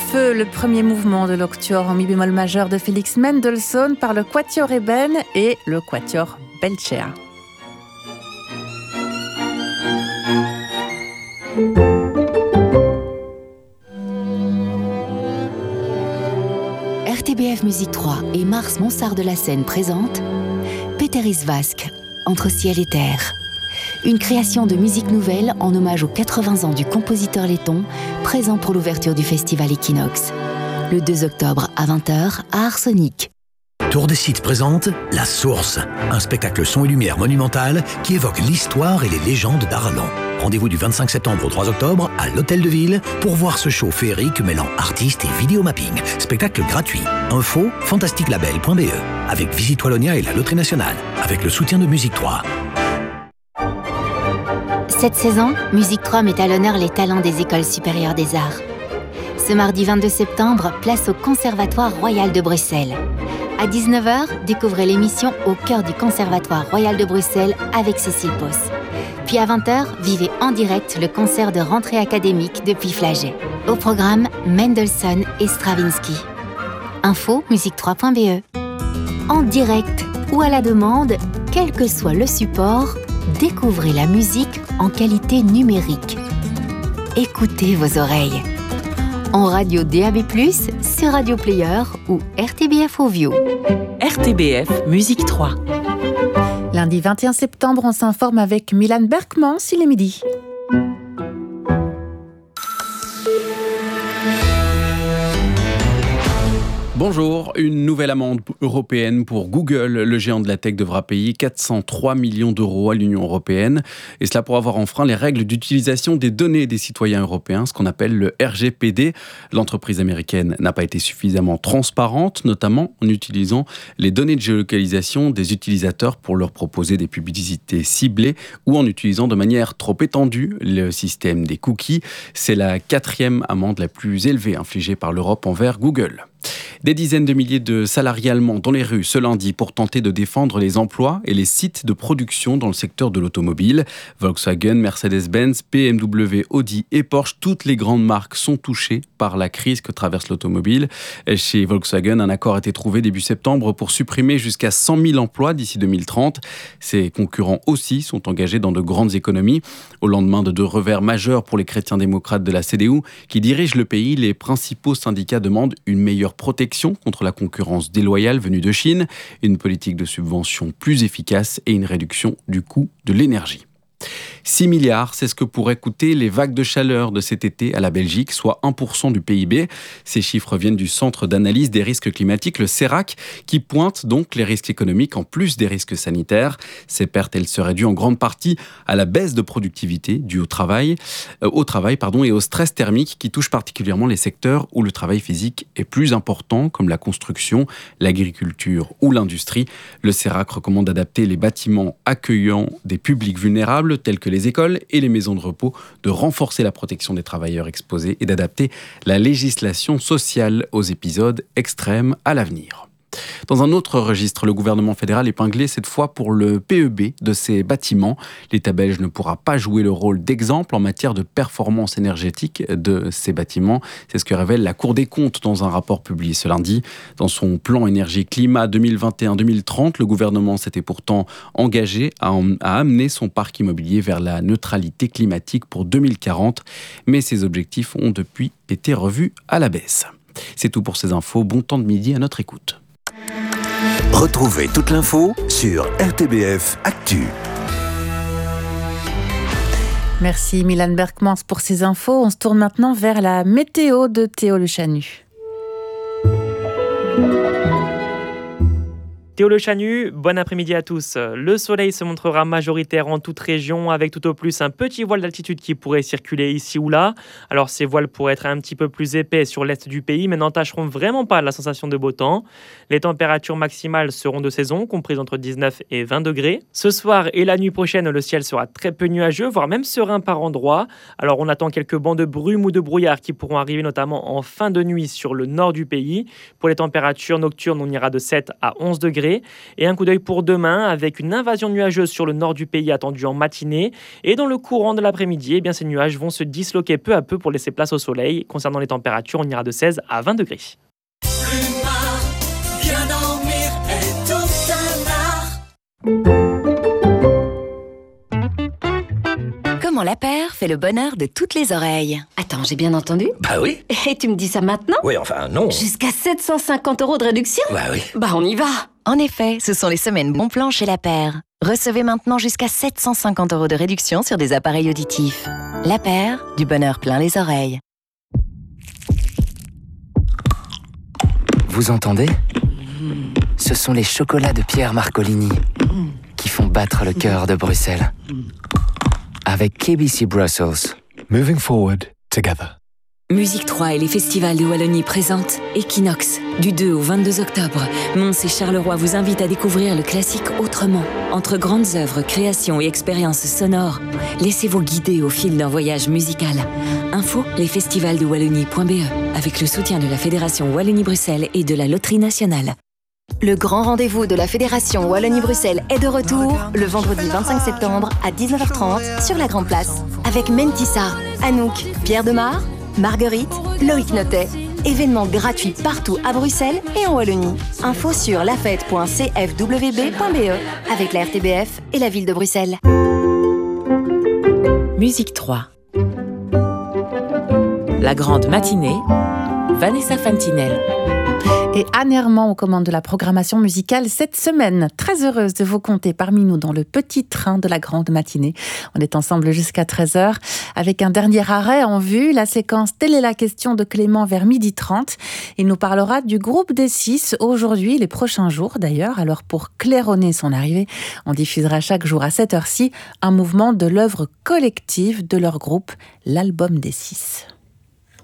feu, le premier mouvement de l'octuor en mi bémol majeur de Félix Mendelssohn par le Quatuor Eben et le Quatuor Belcea. RTBF Musique 3 et Mars Monsard de la Seine présentent Péteris Vasque, Entre ciel et terre. Une création de musique nouvelle en hommage aux 80 ans du compositeur letton, présent pour l'ouverture du festival Equinox. Le 2 octobre à 20h à Arsenic. Tour des Sites présente La Source, un spectacle son et lumière monumental qui évoque l'histoire et les légendes d'Arlon. Rendez-vous du 25 septembre au 3 octobre à l'Hôtel de Ville pour voir ce show féerique mêlant artistes et vidéomapping. Spectacle gratuit. Info fantasticlabel.be avec Visite Wallonia et la Loterie Nationale, avec le soutien de Musique 3. Cette saison, Musique 3 met à l'honneur les talents des écoles supérieures des arts. Ce mardi 22 septembre, place au Conservatoire Royal de Bruxelles. À 19h, découvrez l'émission Au cœur du Conservatoire Royal de Bruxelles avec Cécile Pos. Puis à 20h, vivez en direct le concert de rentrée académique depuis Flagey. Au programme, Mendelssohn et Stravinsky. Info musique3.be. En direct ou à la demande, quel que soit le support, découvrez la musique en qualité numérique. Écoutez vos oreilles. En radio DAB+, sur Radio Player ou RTBF Audio. RTBF Musique 3. Lundi 21 septembre, on s'informe avec Milan Berkmans, il est midi. Bonjour, une nouvelle amende européenne pour Google. Le géant de la tech devra payer 403 millions d'euros à l'Union européenne. Et cela pour avoir enfreint les règles d'utilisation des données des citoyens européens, ce qu'on appelle le RGPD. L'entreprise américaine n'a pas été suffisamment transparente, notamment en utilisant les données de géolocalisation des utilisateurs pour leur proposer des publicités ciblées ou en utilisant de manière trop étendue le système des cookies. C'est la 4e amende la plus élevée infligée par l'Europe envers Google. Des dizaines de milliers de salariés allemands dans les rues ce lundi pour tenter de défendre les emplois et les sites de production dans le secteur de l'automobile. Volkswagen, Mercedes-Benz, BMW, Audi et Porsche, toutes les grandes marques sont touchées par la crise que traverse l'automobile. Chez Volkswagen, un accord a été trouvé début septembre pour supprimer jusqu'à 100 000 emplois d'ici 2030. Ses concurrents aussi sont engagés dans de grandes économies. Au lendemain de 2 revers majeurs pour les chrétiens démocrates de la CDU qui dirigent le pays, les principaux syndicats demandent une meilleure protection contre la concurrence déloyale venue de Chine, une politique de subvention plus efficace et une réduction du coût de l'énergie. 6 milliards, c'est ce que pourraient coûter les vagues de chaleur de cet été à la Belgique, soit 1% du PIB. Ces chiffres viennent du Centre d'analyse des risques climatiques, le CERAC, qui pointe donc les risques économiques en plus des risques sanitaires. Ces pertes, elles seraient dues en grande partie à la baisse de productivité due au travail et au stress thermique qui touche particulièrement les secteurs où le travail physique est plus important, comme la construction, l'agriculture ou l'industrie. Le CERAC recommande d'adapter les bâtiments accueillant des publics vulnérables, tels que les écoles et les maisons de repos, de renforcer la protection des travailleurs exposés et d'adapter la législation sociale aux épisodes extrêmes à l'avenir. Dans un autre registre, le gouvernement fédéral épinglé cette fois pour le PEB de ces bâtiments. L'État belge ne pourra pas jouer le rôle d'exemple en matière de performance énergétique de ces bâtiments. C'est ce que révèle la Cour des comptes dans un rapport publié ce lundi. Dans son plan énergie-climat 2021-2030, le gouvernement s'était pourtant engagé à amener son parc immobilier vers la neutralité climatique pour 2040. Mais ces objectifs ont depuis été revus à la baisse. C'est tout pour ces infos. Bon temps de midi à notre écoute. Retrouvez toute l'info sur RTBF Actu. Merci Milan Berkmans pour ces infos. On se tourne maintenant vers la météo de Théo Le Chanu. Théo Le Chanu, bon après-midi à tous. Le soleil se montrera majoritaire en toute région avec tout au plus un petit voile d'altitude qui pourrait circuler ici ou là. Alors ces voiles pourraient être un petit peu plus épais sur l'est du pays mais n'entacheront vraiment pas la sensation de beau temps. Les températures maximales seront de saison, comprises entre 19 et 20 degrés. Ce soir et la nuit prochaine, le ciel sera très peu nuageux, voire même serein par endroits. Alors on attend quelques bancs de brume ou de brouillard qui pourront arriver notamment en fin de nuit sur le nord du pays. Pour les températures nocturnes, on ira de 7 à 11 degrés. degrés. Et un coup d'œil pour demain, avec une invasion nuageuse sur le nord du pays attendue en matinée. Et dans le courant de l'après-midi, eh bien, ces nuages vont se disloquer peu à peu pour laisser place au soleil. Concernant les températures, on ira de 16 à 20 degrés. Viens dormir et tout Comment la paire fait le bonheur de toutes les oreilles. Attends, j'ai bien entendu? Bah oui. Et tu me dis ça maintenant? Oui, enfin, non. Jusqu'à 750 € de réduction? Bah oui. Bah on y va. En effet, ce sont les semaines bon plan chez La Paire. Recevez maintenant jusqu'à 750 € de réduction sur des appareils auditifs. La Paire, du bonheur plein les oreilles. Vous entendez? Ce sont les chocolats de Pierre Marcolini qui font battre le cœur de Bruxelles. Avec KBC Brussels. Moving forward together. Musique 3 et les festivals de Wallonie présentent Equinox. Du 2 au 22 octobre, Mons et Charleroi vous invitent à découvrir le classique autrement. Entre grandes œuvres, créations et expériences sonores, laissez-vous guider au fil d'un voyage musical. Info, lesfestivalsdewallonie.be, avec le soutien de la Fédération Wallonie-Bruxelles et de la Loterie Nationale. Le grand rendez-vous de la Fédération Wallonie-Bruxelles est de retour le vendredi 25 septembre à 19h30 sur la Grande Place. Avec Mentissa, Anouk, Pierre Demar, Marguerite, Loïc Notet. Événement gratuit partout à Bruxelles et en Wallonie. Info sur lafête.cfwb.be avec la RTBF et la ville de Bruxelles. Musique 3. La grande matinée, Vanessa Fantinel. Et Anne Herman aux commandes de la programmation musicale cette semaine. Très heureuse de vous compter parmi nous dans le petit train de la grande matinée. On est ensemble jusqu'à 13h avec un dernier arrêt en vue, la séquence Telle est la question de Clément vers 12h30. Il nous parlera du groupe des 6 aujourd'hui, les prochains jours d'ailleurs. Alors pour claironner son arrivée, on diffusera chaque jour à cette heure-ci un mouvement de l'œuvre collective de leur groupe, l'album des 6.